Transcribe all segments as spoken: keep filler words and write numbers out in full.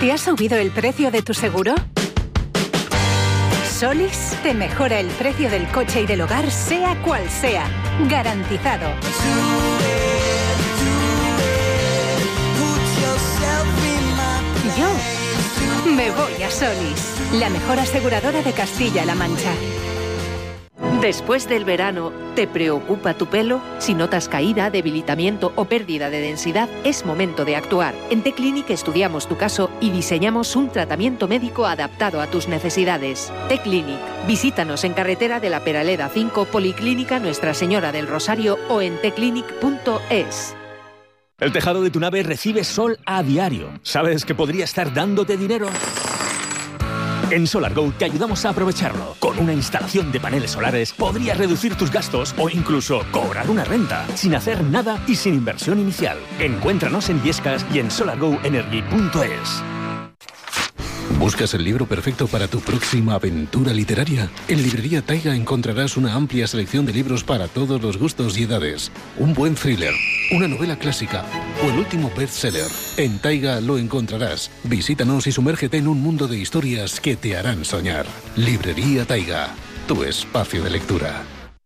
¿Te ha subido el precio de tu seguro? Solis te mejora el precio del coche y del hogar, sea cual sea. Garantizado. Yo me voy a Solis, la mejor aseguradora de Castilla-La Mancha. Después del verano, ¿te preocupa tu pelo? Si notas caída, debilitamiento o pérdida de densidad, es momento de actuar. En T-Clinic estudiamos tu caso y diseñamos un tratamiento médico adaptado a tus necesidades. T-Clinic. Visítanos en carretera de la Peraleda cinco, Policlínica Nuestra Señora del Rosario o en t clinic punto es. El tejado de tu nave recibe sol a diario. ¿Sabes que podría estar dándote dinero? En SolarGo te ayudamos a aprovecharlo. Con una instalación de paneles solares podrías reducir tus gastos o incluso cobrar una renta, sin hacer nada y sin inversión inicial. Encuéntranos en Viescas y en solar go energy punto es. ¿Buscas el libro perfecto para tu próxima aventura literaria? En Librería Taiga encontrarás una amplia selección de libros para todos los gustos y edades. Un buen thriller, una novela clásica o el último bestseller. En Taiga lo encontrarás. Visítanos y sumérgete en un mundo de historias que te harán soñar. Librería Taiga, tu espacio de lectura.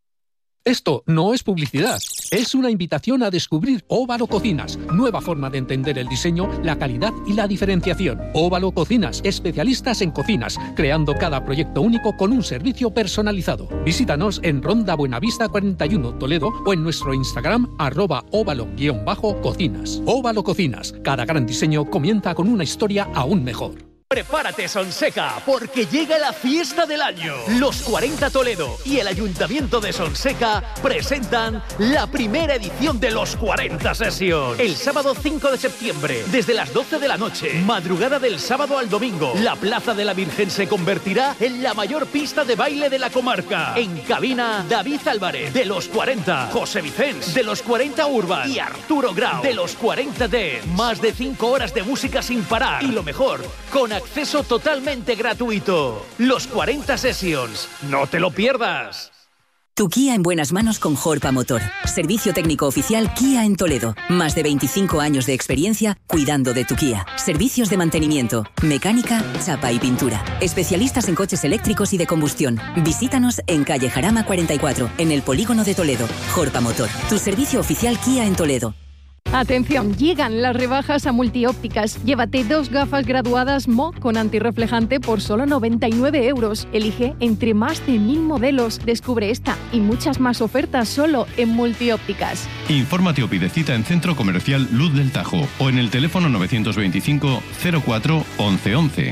Esto no es publicidad, es una invitación a descubrir Óvalo Cocinas, nueva forma de entender el diseño, la calidad y la diferenciación. Óvalo Cocinas, especialistas en cocinas, creando cada proyecto único con un servicio personalizado. Visítanos en Ronda Buenavista cuarenta y uno, Toledo, o en nuestro Instagram, arroba óvalo-cocinas. Óvalo Cocinas, cada gran diseño comienza con una historia aún mejor. Prepárate, Sonseca, porque llega la fiesta del año. Los cuarenta Toledo y el Ayuntamiento de Sonseca presentan la primera edición de los cuarenta Sessions. El sábado cinco de septiembre, desde las doce de la noche, madrugada del sábado al domingo, la Plaza de la Virgen se convertirá en la mayor pista de baile de la comarca. En cabina, David Álvarez, de los cuarenta, José Vicens, de los cuarenta Urban y Arturo Grau, de los cuarenta Dance. Más de cinco horas de música sin parar. Y lo mejor, con acceso totalmente gratuito. Los cuarenta Sessions. No te lo pierdas. Tu Kia en buenas manos con Jorpa Motor. Servicio técnico oficial Kia en Toledo. Más de veinticinco años de experiencia cuidando de tu Kia. Servicios de mantenimiento, mecánica, chapa y pintura. Especialistas en coches eléctricos y de combustión. Visítanos en calle Jarama cuarenta y cuatro, en el polígono de Toledo. Jorpa Motor. Tu servicio oficial Kia en Toledo. Atención, llegan las rebajas a Multiópticas. Llévate dos gafas graduadas M O con antirreflejante por solo noventa y nueve euros. Elige entre más de mil modelos. Descubre esta y muchas más ofertas solo en Multiópticas. Infórmate o pide cita en Centro Comercial Luz del Tajo o en el teléfono novecientos veinticinco cero cuatro once once.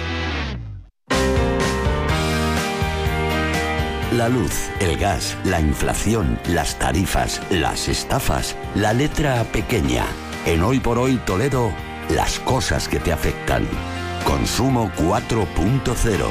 La luz, el gas, la inflación, las tarifas, las estafas, la letra pequeña. En Hoy por Hoy Toledo, las cosas que te afectan. Consumo cuatro punto cero.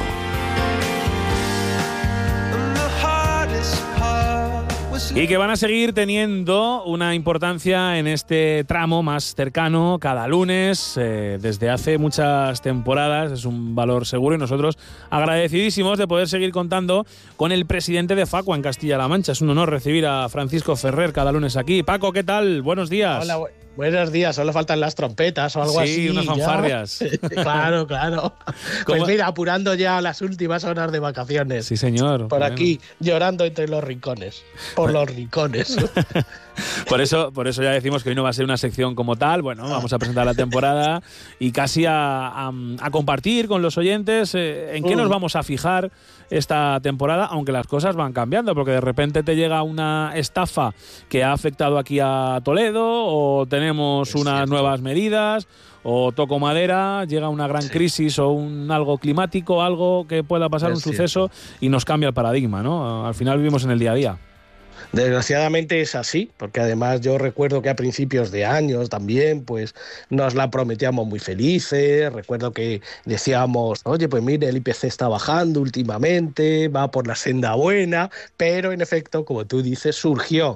Y que van a seguir teniendo una importancia en este tramo más cercano cada lunes, eh, desde hace muchas temporadas. Es un valor seguro y nosotros agradecidísimos de poder seguir contando con el presidente de Facua en Castilla-La Mancha. Es un honor recibir a Francisco Ferrer cada lunes aquí. Paco, ¿qué tal? Buenos días. Hola, bu- buenos días. Solo faltan las trompetas o algo sí, así. Sí, unas fanfarrias. Claro, claro. Pues mira, apurando ya las últimas horas de vacaciones. Sí, señor. Por bueno. aquí, llorando entre los rincones. Por los rincones. Por eso, por eso ya decimos que hoy no va a ser una sección como tal. Bueno, vamos a presentar la temporada y casi a, a, a compartir con los oyentes eh, en qué nos vamos a fijar esta temporada, aunque las cosas van cambiando, porque de repente te llega una estafa que ha afectado aquí a Toledo, o tenemos es unas cierto. nuevas medidas, o toco madera, llega una gran sí. crisis o un algo climático, algo que pueda pasar, es un cierto. suceso, y nos cambia el paradigma, ¿no? Al final vivimos en el día a día. Desgraciadamente es así, porque además yo recuerdo que a principios de años también pues nos la prometíamos muy felices. Recuerdo que decíamos, oye, pues mire, el I P C está bajando últimamente, va por la senda buena, pero en efecto, como tú dices, surgió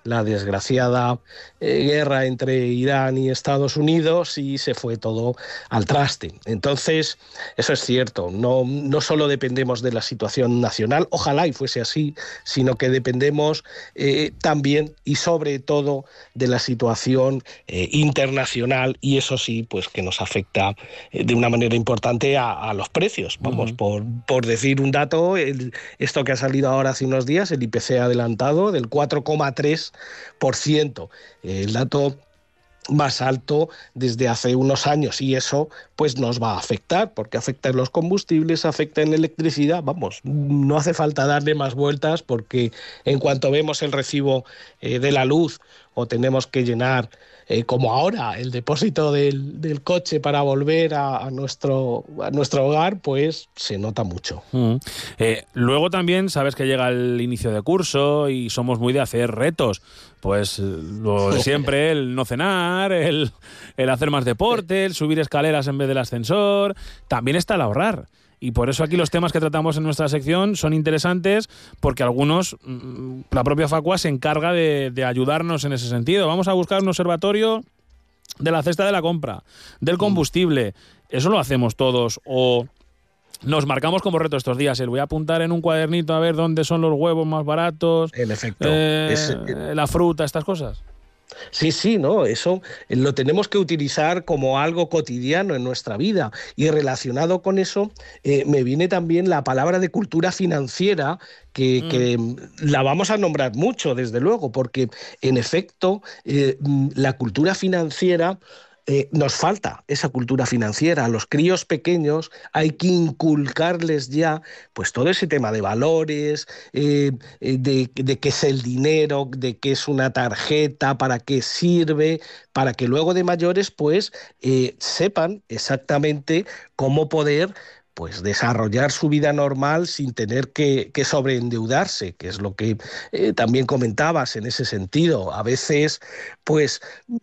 la desgraciada eh, guerra entre Irán y Estados Unidos y se fue todo al traste. Entonces, eso es cierto, no, no solo dependemos de la situación nacional, ojalá y fuese así, sino que dependemos eh, también y sobre todo de la situación eh, internacional, y eso sí, pues que nos afecta eh, de una manera importante a, a los precios. Vamos, uh-huh. por, por decir un dato, el, esto que ha salido ahora hace unos días, el I P C adelantado del cuatro coma tres por ciento, el dato más alto desde hace unos años, y eso pues nos va a afectar, porque afecta en los combustibles, afecta en electricidad. Vamos, no hace falta darle más vueltas, porque en cuanto vemos el recibo eh, de la luz o tenemos que llenar Eh, como ahora el depósito del, del coche para volver a, a, nuestro, a nuestro hogar, pues se nota mucho. Mm. Eh, luego también sabes que llega el inicio de curso y somos muy de hacer retos. Pues lo de siempre, el no cenar, el, el hacer más deporte, el subir escaleras en vez del ascensor. También está el ahorrar. Y por eso aquí los temas que tratamos en nuestra sección son interesantes, porque algunos, la propia Facua se encarga de, de ayudarnos en ese sentido. Vamos a buscar un observatorio de la cesta de la compra, del combustible. ¿Eso lo hacemos todos o nos marcamos como reto estos días? El voy a apuntar en un cuadernito a ver dónde son los huevos más baratos, en efecto, eh, es, la fruta, estas cosas? Sí, sí, no, eso lo tenemos que utilizar como algo cotidiano en nuestra vida, y relacionado con eso eh, me viene también la palabra de cultura financiera, que, mm. que la vamos a nombrar mucho, desde luego, porque en efecto eh, la cultura financiera Eh, nos falta esa cultura financiera. A los críos pequeños hay que inculcarles ya pues todo ese tema de valores, eh, de, de qué es el dinero, de qué es una tarjeta, para qué sirve, para que luego de mayores pues eh, sepan exactamente cómo poder pues desarrollar su vida normal sin tener que, que sobreendeudarse, que es lo que eh, también comentabas en ese sentido. A veces pues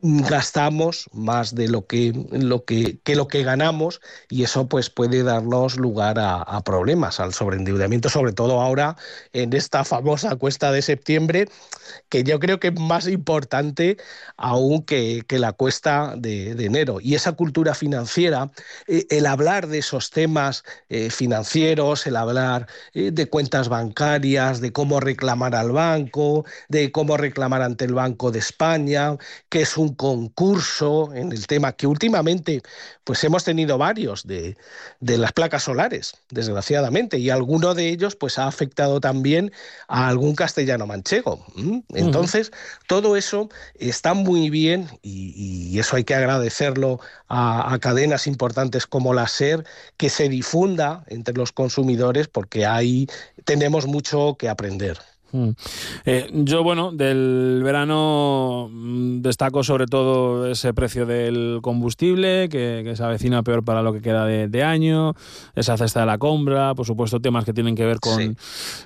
gastamos más de lo que, lo que, que lo que ganamos, y eso pues puede darnos lugar a, a problemas, al sobreendeudamiento, sobre todo ahora en esta famosa cuesta de septiembre, que yo creo que es más importante aún que, que la cuesta de, de enero. Y esa cultura financiera, eh, el hablar de esos temas Eh, financieros, el hablar eh, de cuentas bancarias, de cómo reclamar al banco, de cómo reclamar ante el Banco de España, que es un concurso en el tema que últimamente pues hemos tenido varios de, de las placas solares, desgraciadamente, y alguno de ellos pues ha afectado también a algún castellano manchego. ¿Mm? Entonces, uh-huh. todo eso está muy bien, y, y eso hay que agradecerlo a, a cadenas importantes como la SER, que se difunda entre los consumidores, porque ahí tenemos mucho que aprender. Mm. Eh, yo, bueno, del verano destaco sobre todo ese precio del combustible, que, que se avecina peor para lo que queda de, de año, esa cesta de la compra, por supuesto temas que tienen que ver con, sí.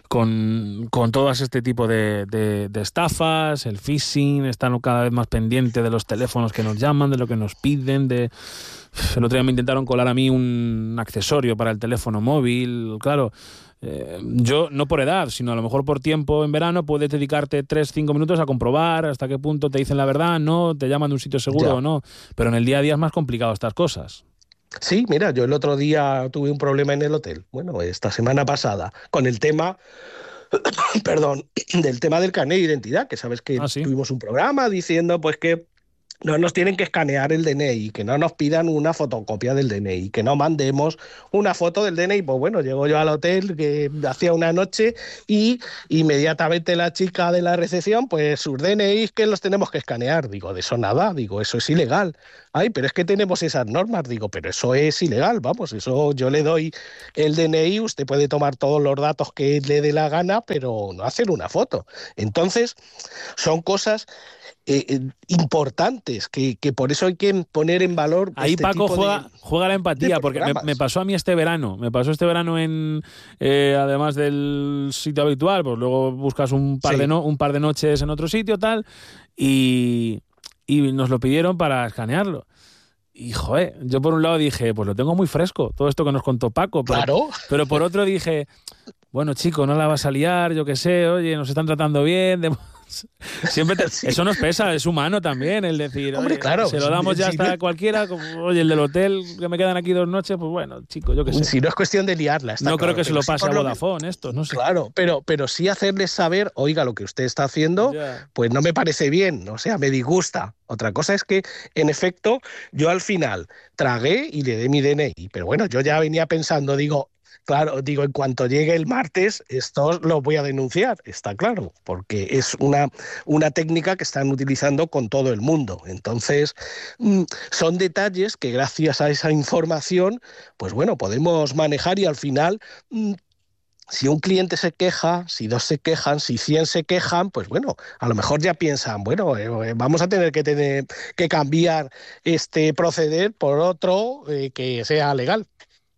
con, con todo este tipo de, de, de estafas, el phishing, están cada vez más pendientes de los teléfonos que nos llaman, de lo que nos piden, de... El otro día me intentaron colar a mí un accesorio para el teléfono móvil, claro. Eh, yo, no por edad, sino a lo mejor por tiempo en verano, puedes dedicarte tres cinco minutos a comprobar hasta qué punto te dicen la verdad, no, te llaman de un sitio seguro ya. o no. Pero en el día a día es más complicado estas cosas. Sí, mira, yo el otro día tuve un problema en el hotel, bueno, esta semana pasada, con el tema... perdón, del tema del carnet de identidad, que sabes que ah, ¿sí? tuvimos un programa diciendo pues que no nos tienen que escanear el D N I, que no nos pidan una fotocopia del D N I, que no mandemos una foto del D N I. Pues bueno, llego yo al hotel que hacía una noche y inmediatamente la chica de la recepción, pues sus D N Is que los tenemos que escanear. Digo, de eso nada, digo, eso es ilegal. Ay, pero es que tenemos esas normas. Digo, pero eso es ilegal, vamos, eso yo le doy el D N I, usted puede tomar todos los datos que le dé la gana, pero no hacer una foto. Entonces, son cosas... Eh, eh, importantes, que, que por eso hay que poner en valor. Ahí este Paco tipo juega, de, juega la empatía, porque me, me pasó a mí este verano, me pasó este verano en eh, además del sitio habitual, pues luego buscas un par, sí. de no, un par de noches en otro sitio, tal, y, y nos lo pidieron para escanearlo. Y, joder, yo por un lado dije, pues lo tengo muy fresco, todo esto que nos contó Paco. Pero, claro. Pero por otro dije, bueno, chico, no la vas a liar, yo qué sé, oye, nos están tratando bien, de, Siempre te, sí. Eso nos pesa, es humano también, el decir, hombre, oye, claro, se lo damos si, ya si hasta no, cualquiera, como, oye, el del hotel, que me quedan aquí dos noches, pues bueno, chico, yo qué sé. Si no es cuestión de liarla, está No claro, creo que se lo pase sí, a Vodafone esto, no sé. Claro, pero, pero sí hacerles saber, oiga, lo que usted está haciendo, yeah. pues no me parece bien, o sea, me disgusta. Otra cosa es que, en efecto, yo al final tragué y le dé mi D N I, pero bueno, yo ya venía pensando, digo, claro, digo, en cuanto llegue el martes, esto lo voy a denunciar, está claro, porque es una, una técnica que están utilizando con todo el mundo. Entonces, son detalles que gracias a esa información, pues bueno, podemos manejar y al final... Si un cliente se queja, si dos se quejan, si cien se quejan, pues bueno, a lo mejor ya piensan, bueno, eh, vamos a tener que tener que cambiar este proceder por otro eh, que sea legal.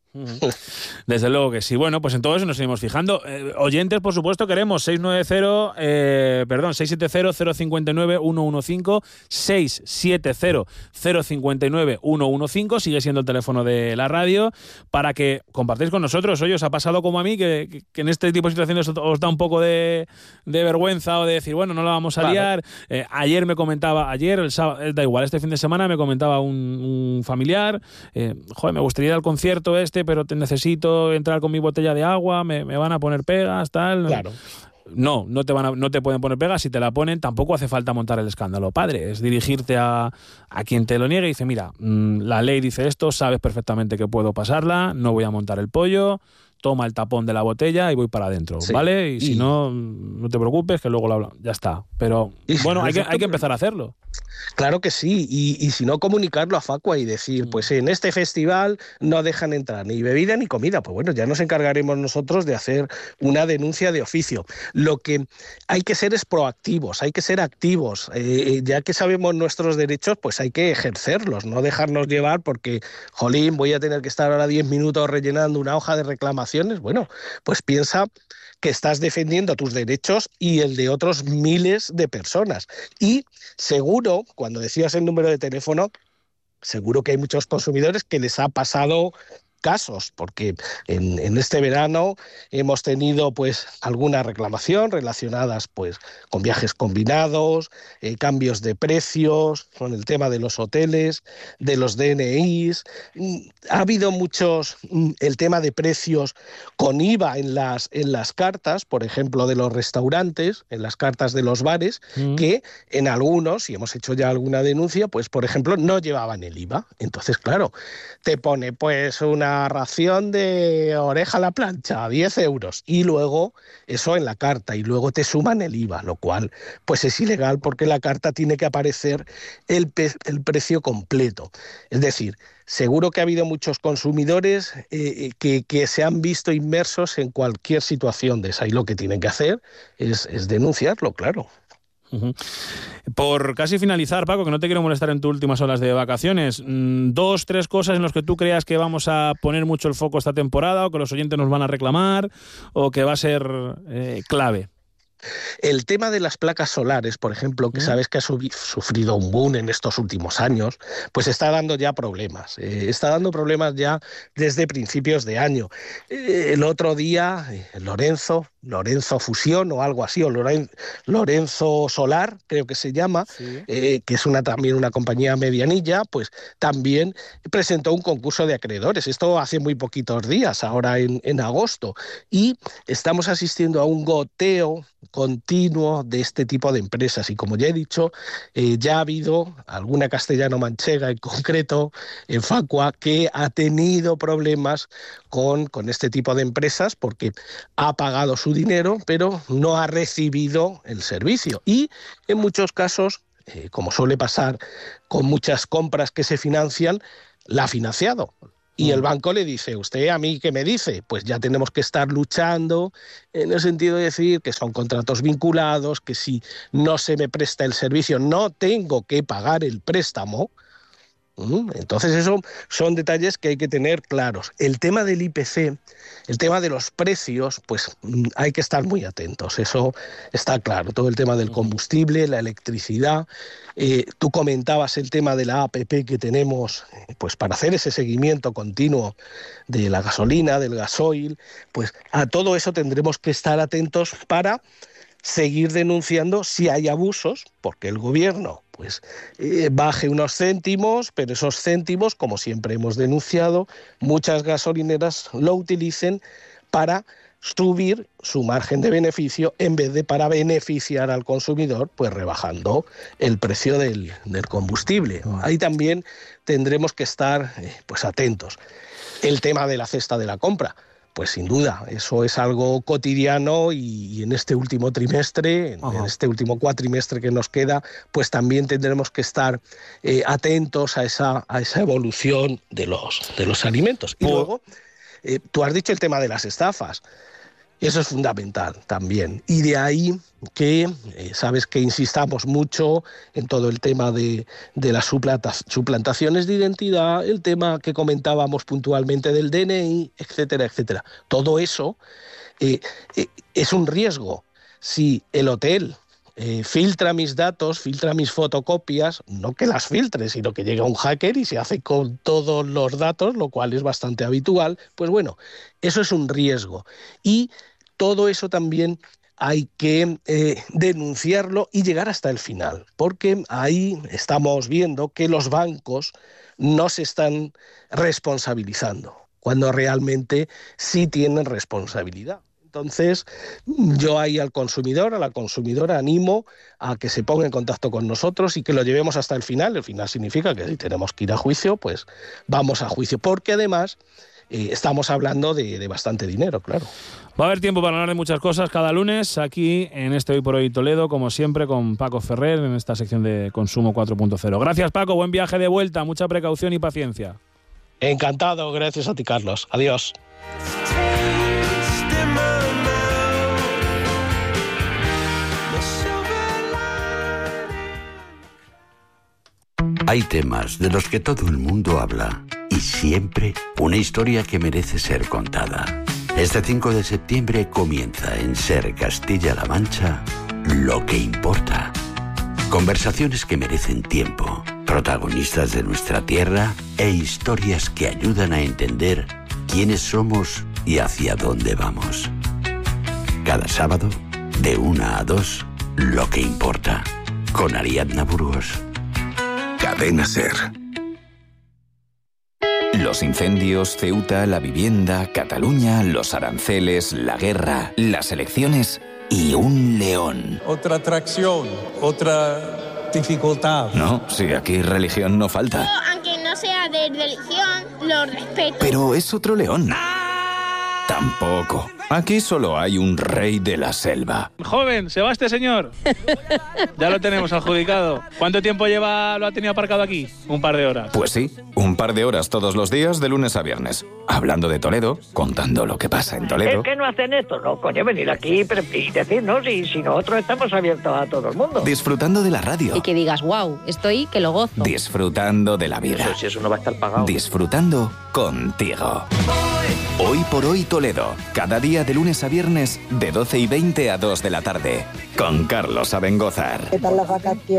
Desde luego que sí. Bueno, pues en todo eso nos seguimos fijando. Eh, oyentes, por supuesto, queremos seis nueve cero, eh, perdón, seis siete cero, cero cinco nueve, uno uno cinco, seis siete cero, cero cinco nueve, uno uno cinco, sigue siendo el teléfono de la radio, para que compartáis con nosotros. Oye, os ha pasado como a mí, que, que, que en este tipo de situaciones os da un poco de, de vergüenza o de decir, bueno, no la vamos a claro. liar. Eh, ayer me comentaba, ayer, el sábado, da igual, este fin de semana me comentaba un, un familiar, eh, joder, me gustaría ir al concierto este, pero te necesito entrar con mi botella de agua, me, me van a poner pegas, tal. Claro. No, no te van a, no te pueden poner pegas. Si te la ponen, tampoco hace falta montar el escándalo, padre. Es dirigirte a, a quien te lo niegue y dice, mira, mmm, la ley dice esto, sabes perfectamente que puedo pasarla, no voy a montar el pollo, toma el tapón de la botella y voy para adentro, sí. ¿vale? Y, y si no, no te preocupes, que luego lo hablamos. Ya está. Pero bueno, hay que, hay que empezar a hacerlo. Claro que sí, y, y si no, comunicarlo a Facua y decir, pues en este festival no dejan entrar ni bebida ni comida. Pues bueno, ya nos encargaremos nosotros de hacer una denuncia de oficio. Lo que hay que ser es proactivos, hay que ser activos. Eh, ya que sabemos nuestros derechos, pues hay que ejercerlos, no dejarnos llevar porque, jolín, voy a tener que estar ahora diez minutos rellenando una hoja de reclamaciones. Bueno, pues piensa que estás defendiendo tus derechos y el de otros miles de personas. Y seguro, cuando decías el número de teléfono, seguro que hay muchos consumidores que les ha pasado casos, porque en, en este verano hemos tenido pues alguna reclamación relacionadas pues con viajes combinados, eh, cambios de precios, con el tema de los hoteles, de los D N Is. Ha habido muchos, el tema de precios con I V A en las, en las cartas, por ejemplo, de los restaurantes, en las cartas de los bares, mm. que en algunos, y hemos hecho ya alguna denuncia, pues por ejemplo, no llevaban el I V A. Entonces, claro, te pone pues una ración de oreja a la plancha, diez euros, y luego eso en la carta, y luego te suman el I V A, lo cual pues es ilegal porque en la carta tiene que aparecer el, pe- el precio completo. Es decir, seguro que ha habido muchos consumidores eh, que, que se han visto inmersos en cualquier situación de esa, y lo que tienen que hacer es, es denunciarlo, claro. Uh-huh. Por casi finalizar, Paco, que no te quiero molestar en tus últimas horas de vacaciones, dos, tres cosas en las que tú creas que vamos a poner mucho el foco esta temporada, o que los oyentes nos van a reclamar, o que va a ser eh, clave. El tema de las placas solares, por ejemplo, que sabes que ha subi- sufrido un boom en estos últimos años, pues está dando ya problemas. Eh, está dando problemas ya desde principios de año. Eh, el otro día, eh, Lorenzo, Lorenzo Fusión o algo así, o Loren- Lorenzo Solar, creo que se llama, sí. eh, que es una también una compañía medianilla, pues también presentó un concurso de acreedores. Esto hace muy poquitos días, ahora en, en agosto. Y estamos asistiendo a un goteo continuo de este tipo de empresas, y como ya he dicho, eh, ya ha habido alguna castellano-manchega en concreto en Facua que ha tenido problemas con, con este tipo de empresas porque ha pagado su dinero pero no ha recibido el servicio, y en muchos casos, eh, como suele pasar con muchas compras que se financian, la ha financiado. Y el banco le dice, ¿usted a mí qué me dice? Pues ya tenemos que estar luchando en el sentido de decir que son contratos vinculados, que si no se me presta el servicio no tengo que pagar el préstamo. Entonces eso son detalles que hay que tener claros. El tema del I P C, el tema de los precios, pues hay que estar muy atentos, eso está claro. Todo el tema del combustible, la electricidad. Eh, tú comentabas el tema de la A P P que tenemos pues para hacer ese seguimiento continuo de la gasolina, del gasoil. Pues a todo eso tendremos que estar atentos para seguir denunciando si hay abusos, porque el gobierno pues eh, baje unos céntimos, pero esos céntimos, como siempre hemos denunciado, muchas gasolineras lo utilicen para subir su margen de beneficio en vez de para beneficiar al consumidor, pues rebajando el precio del, del combustible. Ahí también tendremos que estar eh, pues atentos. El tema de la cesta de la compra, pues sin duda, eso es algo cotidiano y, y en este último trimestre, en, en este último cuatrimestre que nos queda, pues también tendremos que estar eh, atentos a esa, a esa evolución de los, de los alimentos. Y luego, eh, tú has dicho el tema de las estafas. Eso es fundamental también. Y de ahí que, eh, sabes que insistamos mucho en todo el tema de, de las suplantaciones de identidad, el tema que comentábamos puntualmente del D N I, etcétera, etcétera. Todo eso eh, eh, es un riesgo. Si el hotel eh, filtra mis datos, filtra mis fotocopias, no que las filtre, sino que llega un hacker y se hace con todos los datos, lo cual es bastante habitual, pues bueno, eso es un riesgo. Y todo eso también hay que eh, denunciarlo y llegar hasta el final, porque ahí estamos viendo que los bancos no se están responsabilizando, cuando realmente sí tienen responsabilidad. Entonces, yo ahí al consumidor, a la consumidora, animo a que se ponga en contacto con nosotros y que lo llevemos hasta el final. El final significa que si tenemos que ir a juicio, pues vamos a juicio, porque además eh, estamos hablando de, de bastante dinero, claro. Va a haber tiempo para hablar de muchas cosas cada lunes aquí en este Hoy por Hoy Toledo, como siempre, con Paco Ferrer en esta sección de Consumo cuatro punto cero. Gracias, Paco. Buen viaje de vuelta. Mucha precaución y paciencia. Encantado. Gracias a ti, Carlos. Adiós. Hay temas de los que todo el mundo habla y siempre una historia que merece ser contada. Este cinco de septiembre comienza en Ser Castilla-La Mancha Lo que importa. Conversaciones que merecen tiempo, protagonistas de nuestra tierra e historias que ayudan a entender quiénes somos y hacia dónde vamos. Cada sábado, de una a dos, Lo que importa, con Ariadna Burgos. Cadena Ser. Los incendios, Ceuta, la vivienda, Cataluña, los aranceles, la guerra, las elecciones y un león. Otra atracción, otra dificultad. No, si aquí religión no falta. Yo, aunque no sea de religión, lo respeto. Pero es otro león. Tampoco. Aquí solo hay un rey de la selva. Joven, ¿se va este señor? Ya lo tenemos adjudicado. ¿Cuánto tiempo lleva, lo ha tenido aparcado aquí? Un par de horas. Pues sí, un par de horas todos los días de lunes a viernes. Hablando de Toledo, contando lo que pasa en Toledo. Es que no hacen esto, no, coño, venir aquí y decirnos y si nosotros estamos abiertos a todo el mundo. Disfrutando de la radio. Y que digas, wow, estoy que lo gozo. Disfrutando de la vida. Eso, si eso no va a estar pagado. Disfrutando contigo. Hoy por Hoy Toledo, cada día de lunes a viernes de doce y veinte a dos de la tarde, con Carlos Abengózar. ¿Qué tal la vacación?